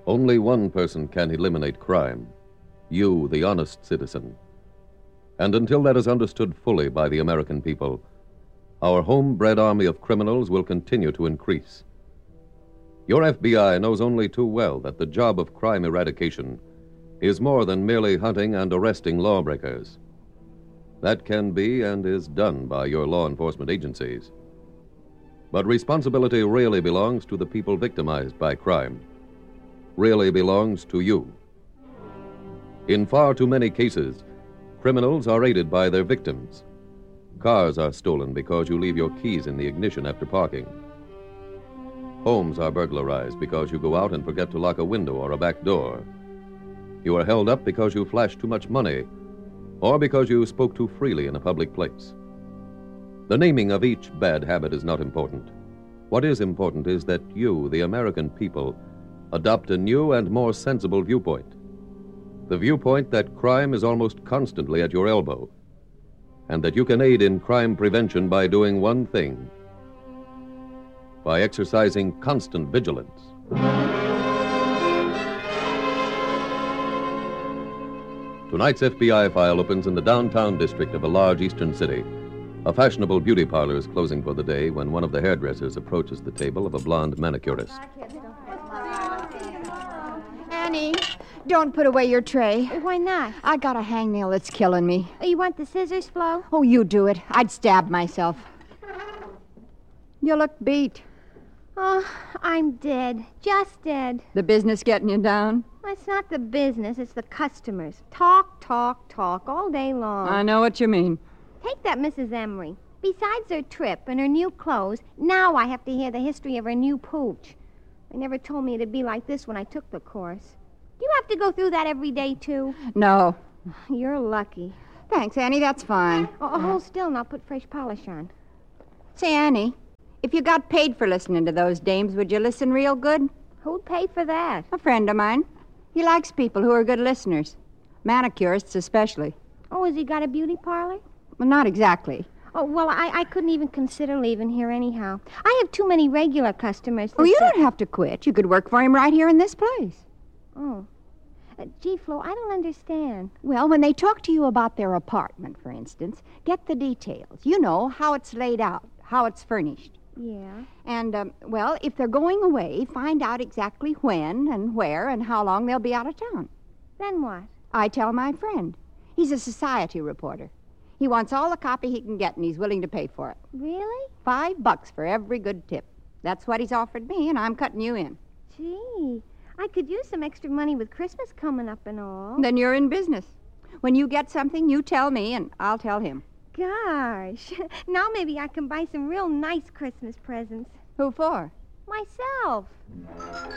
Only one person can eliminate crime. You, the honest citizen. And until that is understood fully by the American people, our homebred army of criminals will continue to increase. Your FBI knows only too well that the job of crime eradication is more than merely hunting and arresting lawbreakers. That can be and is done by your law enforcement agencies. But responsibility really belongs to the people victimized by crime. Really belongs to you. In far too many cases, criminals are aided by their victims. Cars are stolen because you leave your keys in the ignition after parking. Homes are burglarized because you go out and forget to lock a window or a back door. You are held up because you flashed too much money or because you spoke too freely in a public place. The naming of each bad habit is not important. What is important is that you, the American people, adopt a new and more sensible viewpoint. The viewpoint that crime is almost constantly at your elbow, and that you can aid in crime prevention by doing one thing: by exercising constant vigilance. Tonight's FBI file opens in the downtown district of a large eastern city. A fashionable beauty parlor is closing for the day when one of the hairdressers approaches the table of a blonde manicurist. Annie, don't put away your tray. Why not? I got a hangnail that's killing me. You want the scissors, Flo? Oh, you do it. I'd stab myself. You look beat. Oh, I'm dead. Just dead. The business getting you down? It's not the business, it's the customers. Talk, talk, talk all day long. I know what you mean. Take that Mrs. Emery. Besides her trip and her new clothes, now I have to hear the history of her new pooch. They never told me it'd be like this when I took the course. Do you have to go through that every day, too? No. You're lucky. Thanks, Annie. That's fine. Hold still and I'll put fresh polish on. Say, Annie, if you got paid for listening to those dames, would you listen real good? Who'd pay for that? A friend of mine. He likes people who are good listeners. Manicurists especially. Oh, has he got a beauty parlor? Well, not exactly. Oh, well, I couldn't even consider leaving here anyhow. I have too many regular customers. Oh, you don't have to quit. You could work for him right here in this place. Oh. Gee, Flo, I don't understand. Well, when they talk to you about their apartment, for instance, get the details. You know, how it's laid out, how it's furnished. Yeah. And, well, if they're going away, find out exactly when and where and how long they'll be out of town. Then what? I tell my friend. He's a society reporter. He wants all the copy he can get, and he's willing to pay for it. Really? $5 for every good tip. That's what he's offered me, and I'm cutting you in. Gee, I could use some extra money with Christmas coming up and all. Then you're in business. When you get something, you tell me, and I'll tell him. Gosh, now maybe I can buy some real nice Christmas presents. Who for? Myself.